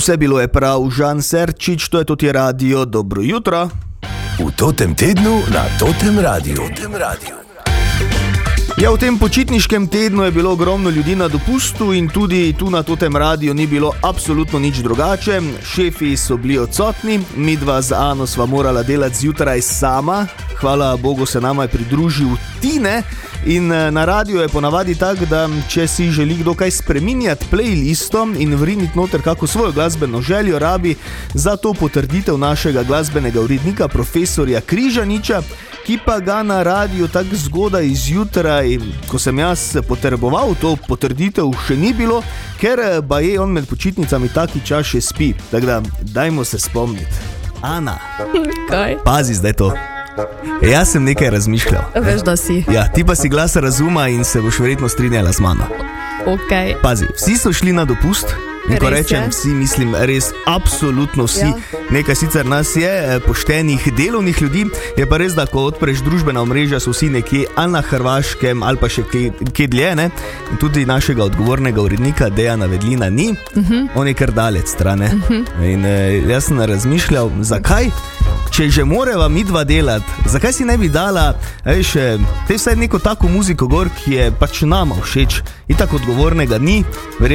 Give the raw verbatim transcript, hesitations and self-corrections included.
Vse bilo je prav, Žan Serčič, to je Toti radio, dobro jutro. V totem tednu na Totem radiju. Totem radiju. Ja, v tem počitniškem tednu je bilo ogromno ljudi na dopustu in tudi tu na Totem radiju ni bilo absolutno nič drugače. Šefi so bili odsotni, midva z Ano sva morala delati zjutraj sama. Hvala Bogu se nama je pridružil Tine in na radiju je ponavadi tak, da če si želi kdo kaj spreminjati playlistom in vriniti noter kako svojo glasbeno željo, rabi za to potrditev našega glasbenega urednika profesorja Križaniča, ki pa ga na radiju tako zgodaj izjutraj, ko sem jaz potreboval to potrditev, še ni bilo, ker baje on med počitnicami taki čas še spi. Tako da, dajmo se spomniti. Ana, Kaj? pazi zdaj to. Jaz sem nekaj razmišljal. Veš, da si. Ja, ti pa si glas razuma in se boš verjetno strinjala z mano. Ok. Pazi, vsi so šli na dopust. In ko Res rečem je? vsi, mislim res absolutno vsi. Ja. Nekaj sicer nas je, eh, poštenih delovnih ljudi, je pa res, da ko odpreš družbena omrežja, so vsi nekje ali na Hrvaškem ali pa še kje, kje dlje, ne? In tudi našega odgovornega urednika Dejana Vedlina ni, uh-huh. On je kar dalec strane. Uh-huh. In eh, jaz sem razmišljal, zakaj? Če že moreva midva delati, zakaj si ne bi dala, veš, te vsaj neko tako muziko gor, ki je pač nama všeč. In tako odgovornega ni,